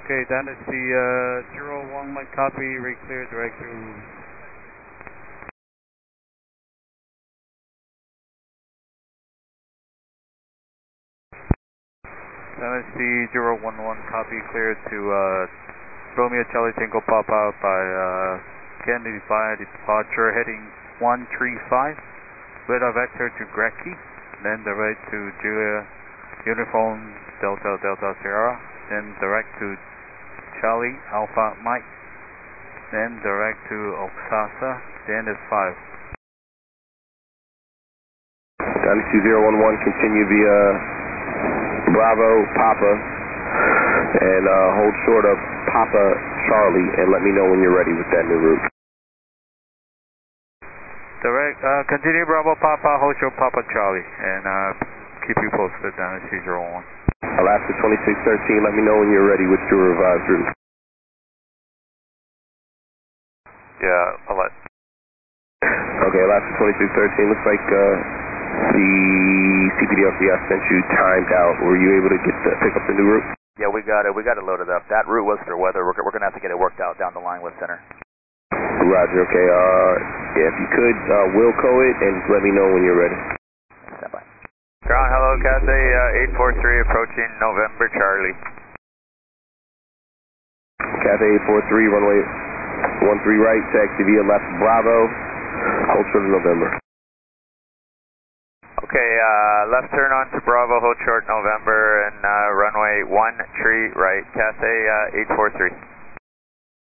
Okay, that is the 011 copy, re-clear direct to... That is the 011 copy, cleared to Romeo Charlie Tango Papa by Kennedy Fire departure heading 135, radar vector to Grecky, then direct to Julia Uniform Delta Delta Sierra, then direct to Charlie Alpha Mike, then direct to Osasa, then is 5. Dynasty 011, continue via Bravo Papa and hold short of Papa Charlie and let me know when you're ready with that new route. Direct, continue Bravo Papa, hold short Papa Charlie, and keep you posted down at C01. Alaska 2613, let me know when you're ready with your revised route. Yeah, I'll let. Okay, Alaska 2613, looks like the CPDLC I sent you timed out. Were you able to pick up the new route? Yeah, we got it loaded up. That route was for weather. We're going to have to get it worked out down the line with center. Roger, okay. Yeah, if you could, Wilco it and let me know when you're ready. Stand by. Ground, hello, Cathay 843 approaching November Charlie. Cathay 843, runway 13 right, taxi via left Bravo, hold short of November. Okay, left turn on to Bravo, hold short November, and runway 13 right, Cathay 843.